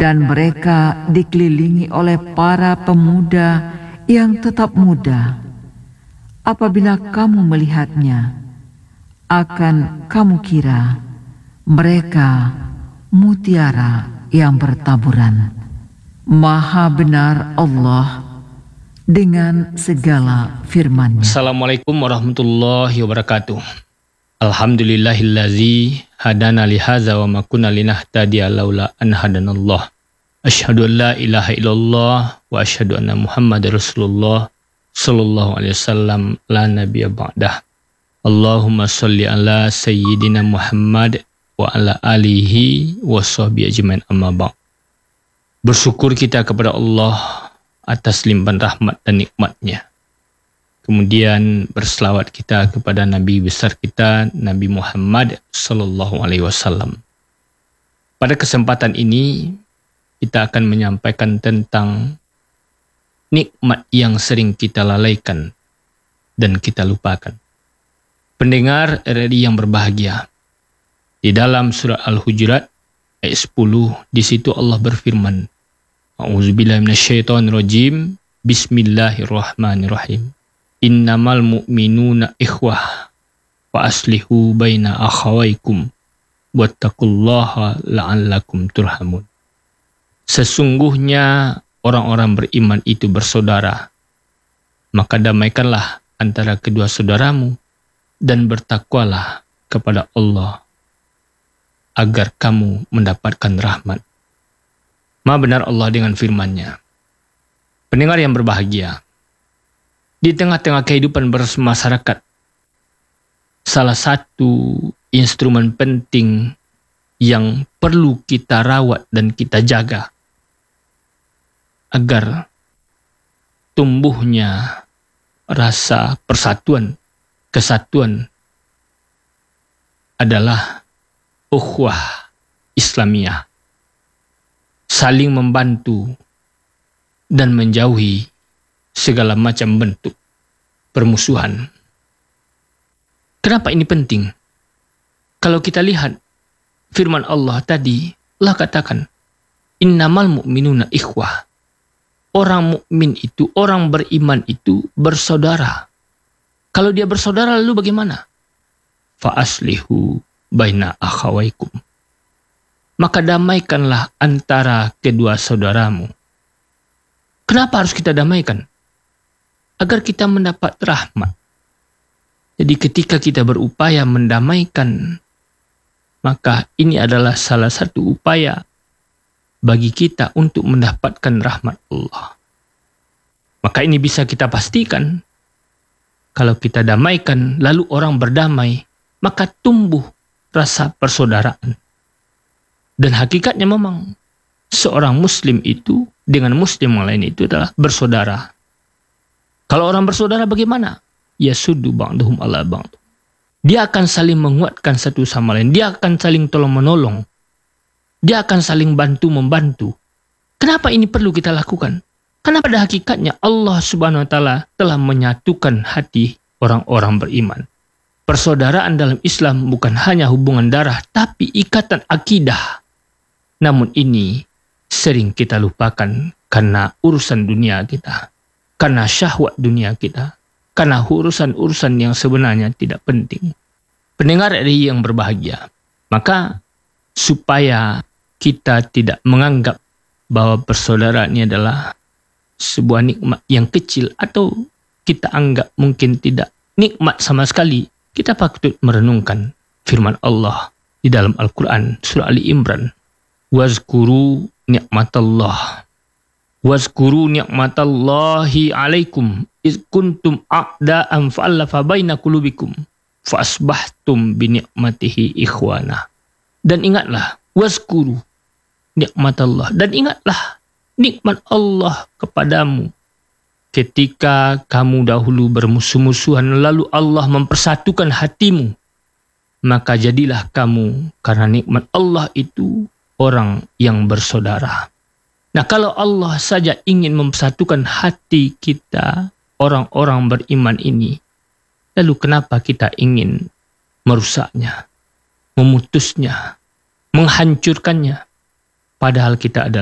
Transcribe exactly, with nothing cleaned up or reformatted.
dan mereka dikelilingi oleh para pemuda yang tetap muda. Apabila kamu melihatnya, akan kamu kira mereka mutiara yang bertaburan. Maha benar Allah dengan segala firman-Nya. Assalamualaikum warahmatullahi wabarakatuh. Alhamdulillahillazi hadana lihaza wa ma kunna linahtadiya laula an hadanallah. Asyhadu an la ilaha illallah wa asyhadu anna Muhammadar Rasulullah sallallahu alaihi wasallam la nabiyya ba'dah. Allahumma shalli ala sayyidina Muhammad wa ala alihi wa sahbihi ajmain, amma ba'd. Bersyukur kita kepada Allah atas limpahan rahmat dan nikmat-Nya. Kemudian berselawat kita kepada Nabi besar kita, Nabi Muhammad sallallahu alaihi wasallam. Pada kesempatan ini kita akan menyampaikan tentang nikmat yang sering kita lalaikan dan kita lupakan. Pendengar R R I yang berbahagia, di dalam surah Al-Hujurat ayat sepuluh, di situ Allah berfirman, A'udzubillahi minasyaitonirrajim, Bismillahirrahmanirrahim. Innamal mu'minuna ikhwah wa aslihu baina akhawaikum wattaqullaha la'allakum turhamun. Sesungguhnya orang-orang beriman itu bersaudara, maka damaikanlah antara kedua saudaramu dan bertakwalah kepada Allah agar kamu mendapatkan rahmat. Maha benar Allah dengan firman-Nya. Pendengar yang berbahagia, di tengah-tengah kehidupan bermasyarakat, salah satu instrumen penting yang perlu kita rawat dan kita jaga agar tumbuhnya rasa persatuan, kesatuan adalah ukhuwah Islamiyah. Saling membantu dan menjauhi segala macam bentuk permusuhan. Kenapa ini penting? Kalau kita lihat firman Allah tadi, Allah katakan, innamal mu'minuna ikhwah. Orang mukmin itu, orang beriman itu bersaudara. Kalau dia bersaudara lalu bagaimana? Fa aslihu baina akhawaikum. Maka damaikanlah antara kedua saudaramu. Kenapa harus kita damaikan? Agar kita mendapat rahmat. Jadi ketika kita berupaya mendamaikan, maka ini adalah salah satu upaya bagi kita untuk mendapatkan rahmat Allah. Maka ini bisa kita pastikan, kalau kita damaikan lalu orang berdamai, maka tumbuh rasa persaudaraan. Dan hakikatnya memang seorang muslim itu dengan muslim yang lain itu adalah bersaudara. Kalau orang bersaudara bagaimana? Ya suddu ba'duhum ala ba'd. Dia akan saling menguatkan satu sama lain. Dia akan saling tolong menolong. Dia akan saling bantu membantu. Kenapa ini perlu kita lakukan? Karena pada hakikatnya Allah Subhanahu wa taala telah menyatukan hati orang-orang beriman. Persaudaraan dalam Islam bukan hanya hubungan darah, tapi ikatan akidah. Namun ini sering kita lupakan karena urusan dunia kita. Karena syahwat dunia kita. Karena urusan-urusan yang sebenarnya tidak penting. Pendengar R R I yang berbahagia. Maka supaya kita tidak menganggap bahwa persaudaraan ini adalah sebuah nikmat yang kecil. Atau kita anggap mungkin tidak nikmat sama sekali. Kita patut merenungkan firman Allah di dalam Al-Quran surah Ali Imran. Wazkuru ni'matallah. Wazkuru ni'matallahi alaikum iz kuntum a'da'an fa'allafa baina qulubikum fa asbahtum bi ni'matihi ikhwana. Dan ingatlah wazkuru ni'matallah, dan ingatlah nikmat Allah kepadamu ketika kamu dahulu bermusuh-musuhan lalu Allah mempersatukan hatimu, maka jadilah kamu karena nikmat Allah itu orang yang bersaudara. Nah, kalau Allah saja ingin mempersatukan hati kita, orang-orang beriman ini, lalu kenapa kita ingin merusaknya, memutusnya, menghancurkannya? Padahal kita adalah